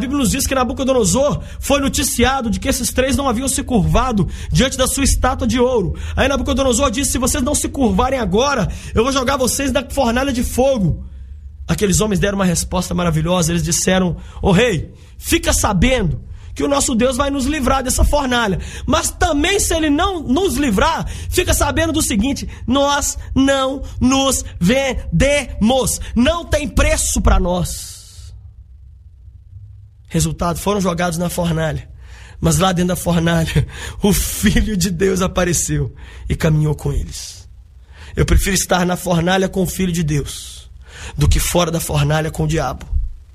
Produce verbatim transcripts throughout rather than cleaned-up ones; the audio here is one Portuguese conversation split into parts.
Bíblia nos diz que Nabucodonosor foi noticiado de que esses três não haviam se curvado diante da sua estátua de ouro. Aí Nabucodonosor disse: se vocês não se curvarem agora, eu vou jogar vocês na fornalha de fogo. Aqueles homens deram uma resposta maravilhosa. Eles disseram: ô rei, fica sabendo que o nosso Deus vai nos livrar dessa fornalha, mas também, se ele não nos livrar, fica sabendo do seguinte: nós não nos vendemos, não tem preço para nós. Resultado, foram jogados na fornalha, mas lá dentro da fornalha o Filho de Deus apareceu e caminhou com eles. Eu prefiro estar na fornalha com o Filho de Deus do que fora da fornalha com o diabo.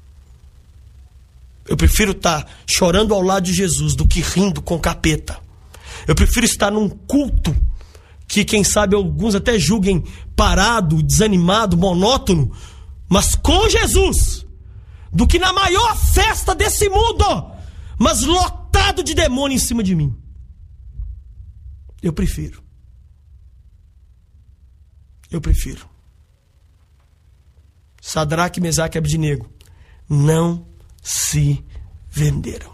Eu prefiro estar chorando ao lado de Jesus do que rindo com o capeta. Eu prefiro estar num culto que, quem sabe, alguns até julguem parado, desanimado, monótono, mas com Jesus, do que na maior festa desse mundo, mas lotado de demônio em cima de mim. Eu prefiro. Eu prefiro. Sadraque, Mesaque e Abdinego não se venderam.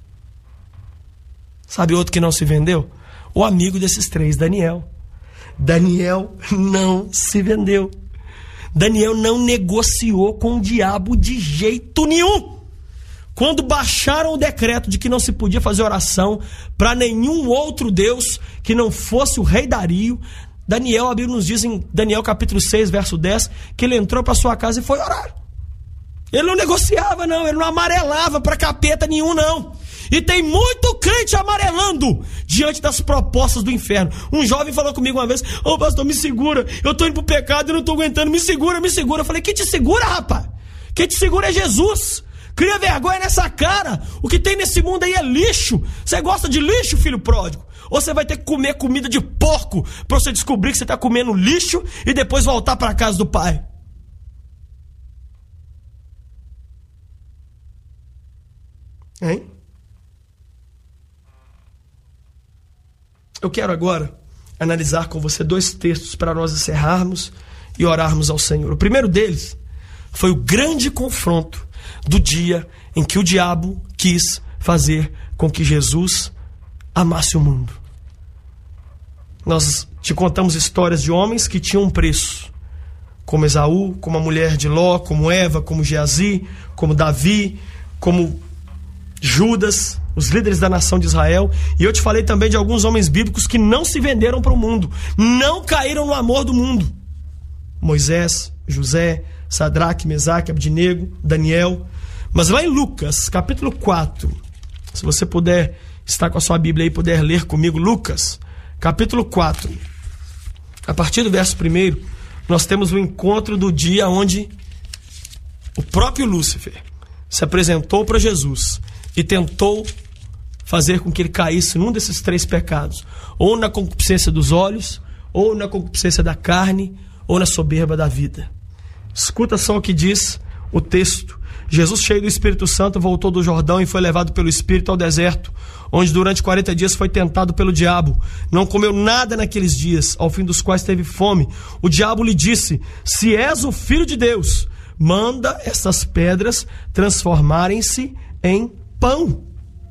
Sabe outro que não se vendeu? O amigo desses três, Daniel. Daniel não se vendeu. Daniel não negociou com o diabo de jeito nenhum. Quando baixaram o decreto de que não se podia fazer oração para nenhum outro Deus que não fosse o rei Dario, Daniel, a Bíblia nos diz em Daniel capítulo seis, verso dez, que ele entrou para sua casa e foi orar. Ele não negociava, não. Ele não amarelava para capeta nenhum, não. E tem muito crente amarelando diante das propostas do inferno. Um jovem falou comigo uma vez: ô pastor, me segura, eu tô indo pro pecado e não tô aguentando, me segura, me segura. Eu falei: quem te segura, rapaz? Quem te segura é Jesus. Cria vergonha nessa cara. O que tem nesse mundo aí é lixo. Você gosta de lixo, filho pródigo? Ou você vai ter que comer comida de porco pra você descobrir que você tá comendo lixo e depois voltar pra casa do pai? Hein? Eu quero agora analisar com você dois textos para nós encerrarmos e orarmos ao Senhor. O primeiro deles foi o grande confronto do dia em que o diabo quis fazer com que Jesus amasse o mundo. Nós te contamos histórias de homens que tinham um preço, como Esaú, como a mulher de Ló, como Eva, como Geazi, como Davi, como Judas, os líderes da nação de Israel. E eu te falei também de alguns homens bíblicos que não se venderam para o mundo, não caíram no amor do mundo: Moisés, José, Sadraque, Mesaque, Abdinego, Daniel. Mas lá em Lucas, capítulo quatro, se você puder estar com a sua Bíblia aí, puder ler comigo, Lucas, capítulo quatro, a partir do verso primeiro, nós temos o encontro do dia onde o próprio Lúcifer se apresentou para Jesus e tentou fazer com que ele caísse num desses três pecados: ou na concupiscência dos olhos, ou na concupiscência da carne, ou na soberba da vida. Escuta só o que diz o texto. Jesus, cheio do Espírito Santo, voltou do Jordão e foi levado pelo Espírito ao deserto, onde durante quarenta dias foi tentado pelo diabo. Não comeu nada naqueles dias, ao fim dos quais teve fome. O diabo lhe disse: se és o Filho de Deus, manda essas pedras transformarem-se em pão.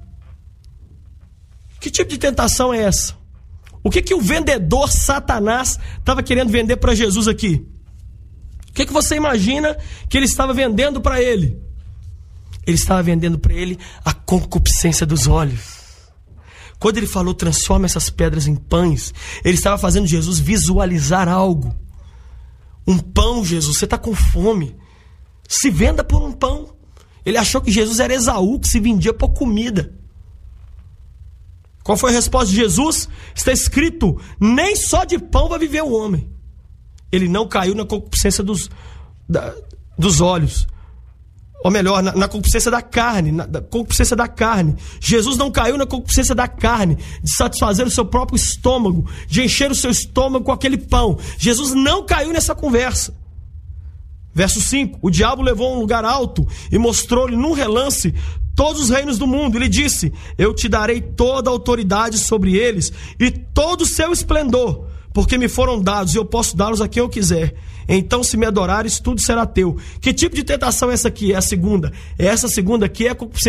Que tipo de tentação é essa? O que que o vendedor Satanás estava querendo vender para Jesus aqui? O que que você imagina que ele estava vendendo para ele? Ele estava vendendo para ele a concupiscência dos olhos. Quando ele falou transforma essas pedras em pães, ele estava fazendo Jesus visualizar algo. Um pão, Jesus, você está com fome, se venda por um pão. Ele achou que Jesus era Esaú, que se vendia por comida. Qual foi a resposta de Jesus? Está escrito: nem só de pão vai viver o homem. Ele não caiu na concupiscência dos, da, dos olhos. Ou melhor, na, na concupiscência da carne, na da concupiscência da carne. Jesus não caiu na concupiscência da carne, de satisfazer o seu próprio estômago, de encher o seu estômago com aquele pão. Jesus não caiu nessa conversa. Verso cinco, o diabo levou a um lugar alto e mostrou-lhe num relance todos os reinos do mundo. Ele disse: eu te darei toda a autoridade sobre eles e todo o seu esplendor, porque me foram dados e eu posso dá-los a quem eu quiser. Então, se me adorares, tudo será teu. Que tipo de tentação é essa aqui? É a segunda. Essa segunda aqui é a concupiscência